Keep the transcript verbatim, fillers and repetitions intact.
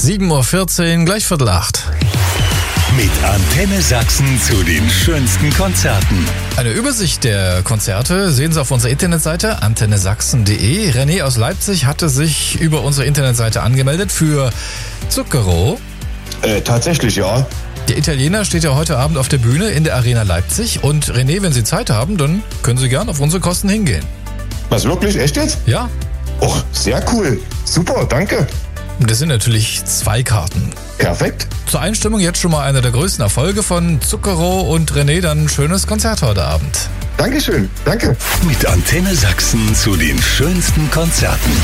sieben Uhr vierzehn, gleich Viertel acht. Mit Antenne Sachsen zu den schönsten Konzerten. Eine Übersicht der Konzerte sehen Sie auf unserer Internetseite antenne sachsen punkt de. René aus Leipzig hatte sich über unsere Internetseite angemeldet für Zucchero. Äh, tatsächlich, ja. Der Italiener steht ja heute Abend auf der Bühne in der Arena Leipzig. Und René, wenn Sie Zeit haben, dann können Sie gern auf unsere Kosten hingehen. Was, wirklich? Echt jetzt? Ja. Oh, sehr cool. Super, danke. Das sind natürlich zwei Karten. Perfekt. Zur Einstimmung jetzt schon mal einer der größten Erfolge von Zucchero und René, dann ein schönes Konzert heute Abend. Dankeschön, danke. Mit Antenne Sachsen zu den schönsten Konzerten.